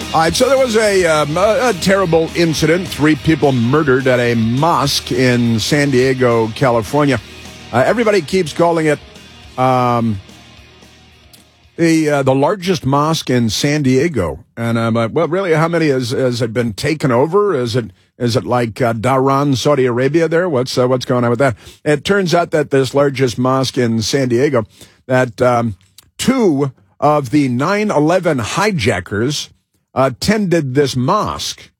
All right, so there was a terrible incident. 3 people murdered at a mosque in San Diego, California. Everybody keeps calling it the largest mosque in San Diego. And I'm like, well, really, how many has it been taken over? Is it like Dhahran, Saudi Arabia there? What's going on with that? It turns out that this largest mosque in San Diego, that 2 of the 9/11 hijackers attended this mosque.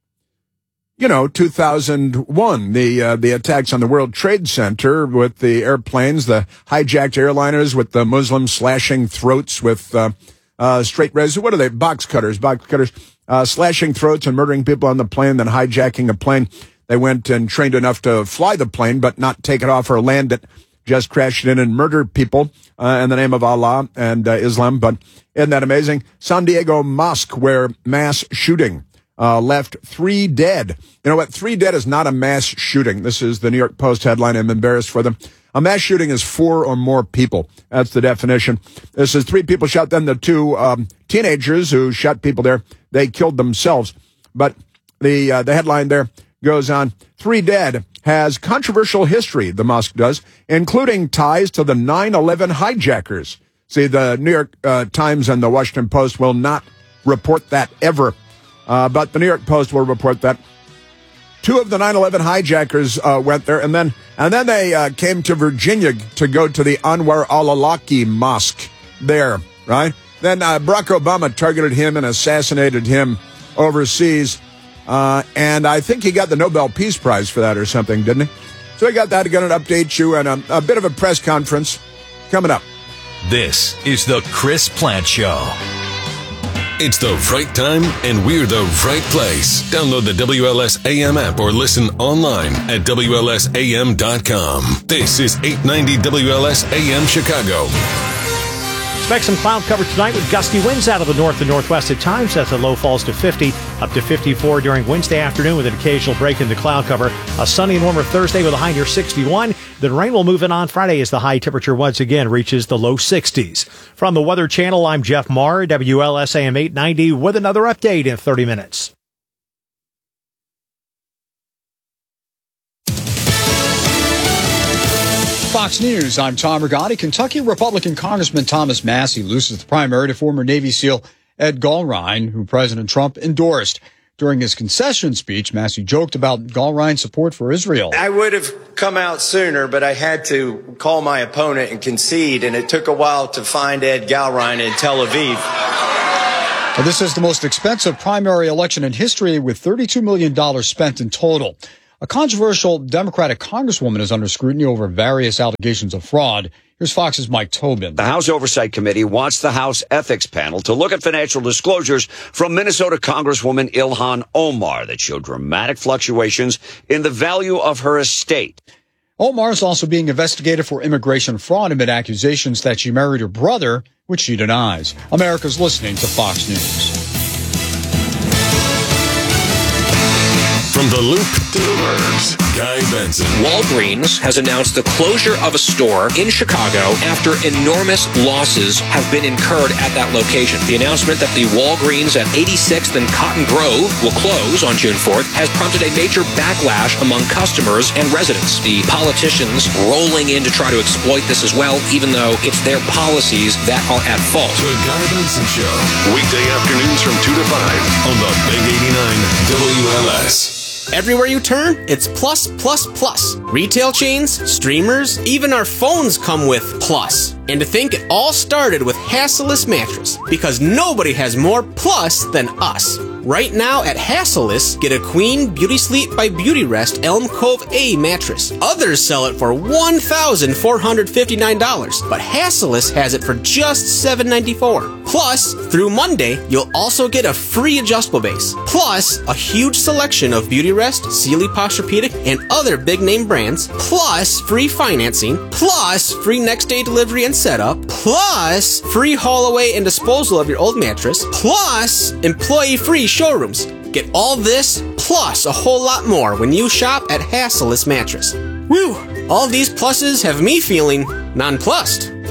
2001, the attacks on the World Trade Center with the airplanes, the hijacked airliners with the Muslims slashing throats with straight razors. What are they? Box cutters, slashing throats and murdering people on the plane, then hijacking a plane. They went and trained enough to fly the plane, but not take it off or land it. Just crashed in and murdered people in the name of Allah and Islam. But isn't that amazing? San Diego Mosque, where mass shooting left 3 dead. You know what? 3 dead is not a mass shooting. This is the New York Post headline. I'm embarrassed for them. A mass shooting is 4 or more people. That's the definition. This is 3 people shot. Then the 2 teenagers who shot people there, they killed themselves. But the headline there goes on. 3 dead. Has controversial history, the mosque does, including ties to the 9/11 hijackers. See, the New York Times and the Washington Post will not report that ever. But the New York Post will report that 2 of the 9/11 hijackers went there, and then they came to Virginia to go to the Anwar al-Awlaki Mosque there, right? Then Barack Obama targeted him and assassinated him overseas. And I think he got the Nobel Peace Prize for that or something, didn't he? So I got that. I'm going to update you and a bit of a press conference coming up. This is the Chris Plante Show. It's the right time, and we're the right place. Download the WLS AM app or listen online at WLSAM.com. This is 890 WLS AM Chicago. Expect some cloud cover tonight with gusty winds out of the north and northwest at times as the low falls to 50, up to 54 during Wednesday afternoon with an occasional break into cloud cover. A sunny and warmer Thursday with a high near 61. Then rain will move in on Friday as the high temperature once again reaches the low 60s. From the Weather Channel, I'm Jeff Marr, WLSAM 890 with another update in 30 minutes. Fox News, I'm Tom Rigotti. Kentucky Republican Congressman Thomas Massie loses the primary to former Navy SEAL Ed Gulrine, who President Trump endorsed. During his concession speech, Massie joked about Gulrine's support for Israel. I would have come out sooner, but I had to call my opponent and concede, and it took a while to find Ed Gulrine in Tel Aviv. Now, this is the most expensive primary election in history, with $32 million spent in total. A controversial Democratic congresswoman is under scrutiny over various allegations of fraud. Here's Fox's Mike Tobin. The House Oversight Committee wants the House Ethics Panel to look at financial disclosures from Minnesota Congresswoman Ilhan Omar that show dramatic fluctuations in the value of her estate. Omar is also being investigated for immigration fraud amid accusations that she married her brother, which she denies. America's listening to Fox News. From the Loop to the Burbs, Guy Benson. Walgreens has announced the closure of a store in Chicago after enormous losses have been incurred at that location. The announcement that the Walgreens at 86th and Cotton Grove will close on June 4th has prompted a major backlash among customers and residents. The politicians rolling in to try to exploit this as well, even though it's their policies that are at fault. The Guy Benson Show. Weekday afternoons from 2 to 5 on the Big 89 WLS. Everywhere you turn, it's plus, plus, plus. Retail chains, streamers, even our phones come with plus. And to think it all started with Hassellus Mattress, because nobody has more plus than us. Right now at Hassellus, get a Queen Beauty Sleep by Beautyrest Elm Cove A mattress. Others sell it for $1,459, but Hassellus has it for just $794. Plus, through Monday, you'll also get a free adjustable base. Plus, a huge selection of Beautyrest, Sealy Posturepedic, and other big-name brands. Plus, free financing. Plus, free next-day delivery and setup. Plus, free haul away and disposal of your old mattress. Plus, employee-free showrooms. Get all this, plus a whole lot more when you shop at Hassellus Mattress. Woo! All these pluses have me feeling nonplussed.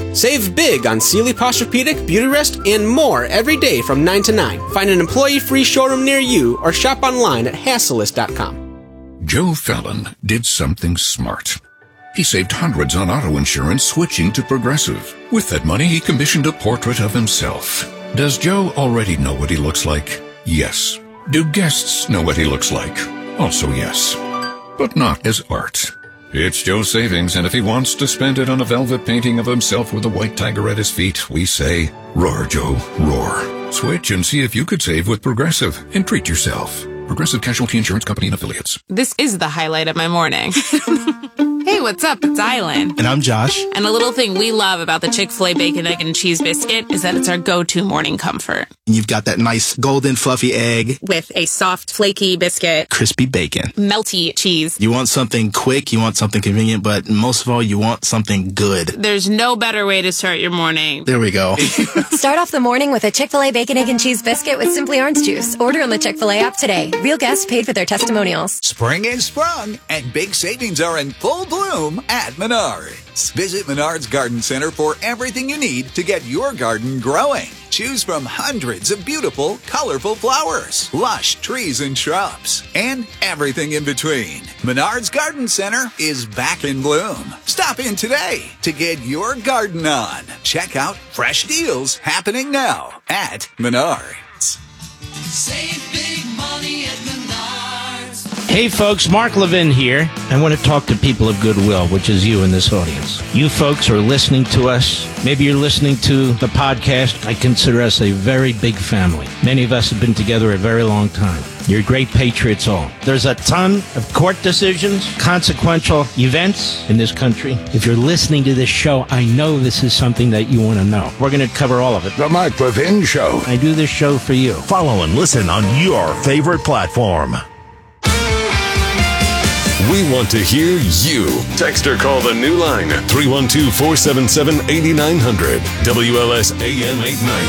Save big on Sealy Posturepedic, Beauty Rest, and more every day from 9 to 9. Find an employee-free showroom near you or shop online at Hassellist.com. Joe Fallon did something smart. He saved hundreds on auto insurance switching to Progressive. With that money, he commissioned a portrait of himself. Does Joe already know what he looks like? Yes. Do guests know what he looks like? Also yes. But not as art. It's Joe's savings, and if he wants to spend it on a velvet painting of himself with a white tiger at his feet, we say, roar, Joe, roar. Switch and see if you could save with Progressive and treat yourself. Progressive Casualty Insurance Company and Affiliates. This is the highlight of my morning. Hey, what's up? It's Island. And I'm Josh. And a little thing we love about the Chick-fil-A Bacon, Egg, and Cheese Biscuit is that it's our go-to morning comfort. You've got that nice golden fluffy egg. With a soft, flaky biscuit. Crispy bacon. Melty cheese. You want something quick, you want something convenient, but most of all, you want something good. There's no better way to start your morning. There we go. Start off the morning with a Chick-fil-A Bacon, Egg, and Cheese Biscuit with Simply Orange Juice. Order on the Chick-fil-A app today. Real guests paid for their testimonials. Spring is sprung, and big savings are in full bloom at Menards. Visit Menards Garden Center for everything you need to get your garden growing. Choose from hundreds of beautiful, colorful flowers, lush trees and shrubs, and everything in between. Menards Garden Center is back in bloom. Stop in today to get your garden on. Check out fresh deals happening now at Menards. Save big money at Menards. Hey folks, Mark Levin here. I want to talk to people of goodwill, which is you in this audience. You folks are listening to us. Maybe you're listening to the podcast. I consider us a very big family. Many of us have been together a very long time. You're great patriots all. There's a ton of court decisions, consequential events in this country. If you're listening to this show, I know this is something that you want to know. We're going to cover all of it. The Mark Levin Show. I do this show for you. Follow and listen on your favorite platform. We want to hear you. Text or call the new line 312-477-8900. WLS AM 890.